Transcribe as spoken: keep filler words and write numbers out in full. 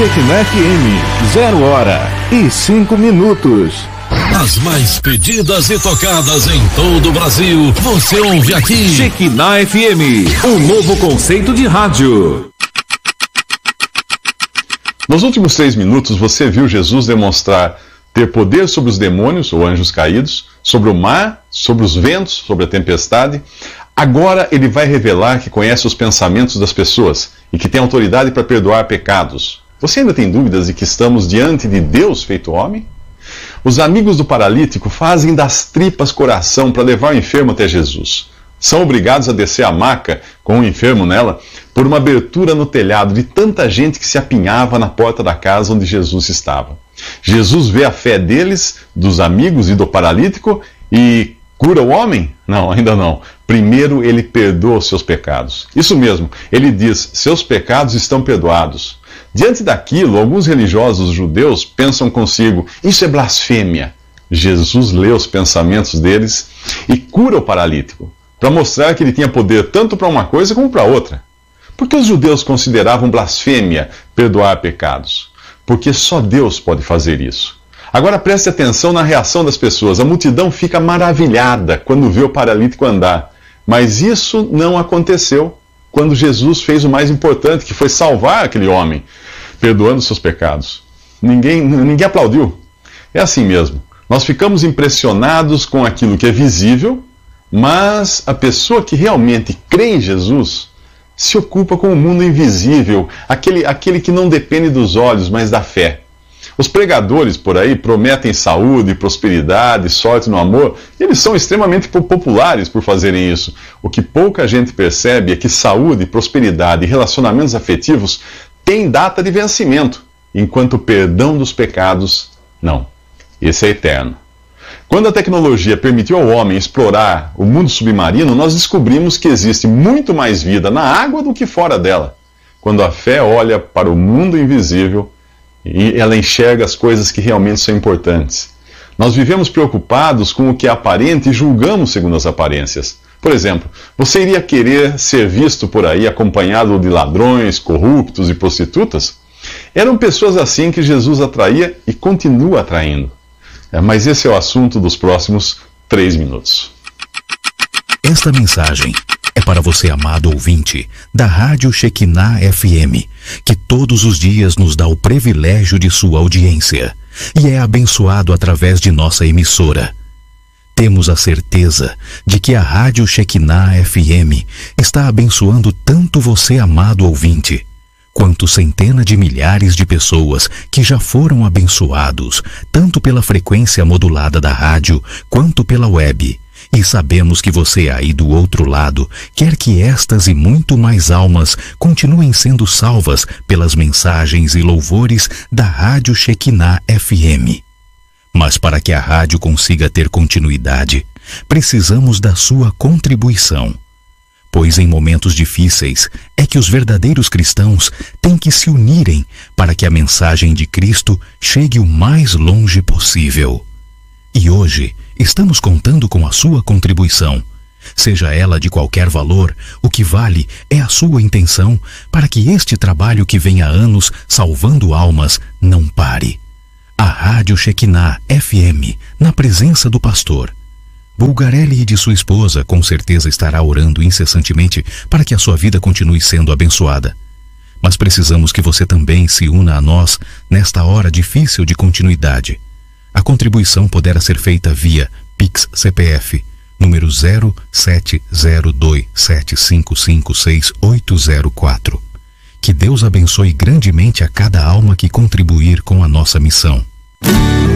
Shekinah F M, zero hora e cinco minutos. As mais pedidas e tocadas em todo o Brasil, você ouve aqui. Shekinah F M, um novo conceito de rádio. Nos últimos três minutos, você viu Jesus demonstrar ter poder sobre os demônios, ou anjos caídos, sobre o mar, sobre os ventos, sobre a tempestade. Agora ele vai revelar que conhece os pensamentos das pessoas e que tem autoridade para perdoar pecados. Você ainda tem dúvidas de que estamos diante de Deus feito homem? Os amigos do paralítico fazem das tripas coração para levar o enfermo até Jesus. São obrigados a descer a maca com o enfermo nela por uma abertura no telhado de tanta gente que se apinhava na porta da casa onde Jesus estava. Jesus vê a fé deles, dos amigos e do paralítico e cura o homem? Não, ainda não. Primeiro ele perdoa os seus pecados. Isso mesmo, ele diz, seus pecados estão perdoados. Diante daquilo, alguns religiosos judeus pensam consigo, isso é blasfêmia. Jesus lê os pensamentos deles e cura o paralítico, para mostrar que ele tinha poder tanto para uma coisa como para outra. Por que os judeus consideravam blasfêmia perdoar pecados? Porque só Deus pode fazer isso. Agora preste atenção na reação das pessoas. A multidão fica maravilhada quando vê o paralítico andar. Mas isso não aconteceu quando Jesus fez o mais importante, que foi salvar aquele homem, perdoando seus pecados. Ninguém, ninguém aplaudiu. É assim mesmo. Nós ficamos impressionados com aquilo que é visível, mas a pessoa que realmente crê em Jesus se ocupa com o mundo invisível, aquele, aquele que não depende dos olhos, mas da fé. Os pregadores por aí prometem saúde, prosperidade, sorte no amor, e eles são extremamente populares por fazerem isso. O que pouca gente percebe é que saúde, prosperidade e relacionamentos afetivos têm data de vencimento, enquanto o perdão dos pecados, não. Esse é eterno. Quando a tecnologia permitiu ao homem explorar o mundo submarino, nós descobrimos que existe muito mais vida na água do que fora dela. Quando a fé olha para o mundo invisível, e ela enxerga as coisas que realmente são importantes. Nós vivemos preocupados com o que é aparente e julgamos segundo as aparências. Por exemplo, você iria querer ser visto por aí acompanhado de ladrões, corruptos e prostitutas? Eram pessoas assim que Jesus atraía e continua atraindo. É, mas esse é o assunto dos próximos três minutos. Esta mensagem é para você, amado ouvinte, da Rádio Shekinah F M, que todos os dias nos dá o privilégio de sua audiência e é abençoado através de nossa emissora. Temos a certeza de que a Rádio Shekinah F M está abençoando tanto você, amado ouvinte, quanto centenas de milhares de pessoas que já foram abençoados, tanto pela frequência modulada da rádio, quanto pela web. E sabemos que você aí do outro lado quer que estas e muito mais almas continuem sendo salvas pelas mensagens e louvores da Rádio Shekinah F M. Mas para que a rádio consiga ter continuidade, precisamos da sua contribuição. Pois em momentos difíceis é que os verdadeiros cristãos têm que se unirem para que a mensagem de Cristo chegue o mais longe possível. E hoje estamos contando com a sua contribuição. Seja ela de qualquer valor, o que vale é a sua intenção para que este trabalho que vem há anos salvando almas não pare. A Rádio Shekinah F M, na presença do pastor Bulgarelli e de sua esposa, com certeza estará orando incessantemente para que a sua vida continue sendo abençoada. Mas precisamos que você também se una a nós nesta hora difícil de continuidade. A contribuição poderá ser feita via Pix C P F, número zero sete zero dois sete cinco cinco seis oito zero quatro. Que Deus abençoe grandemente a cada alma que contribuir com a nossa missão.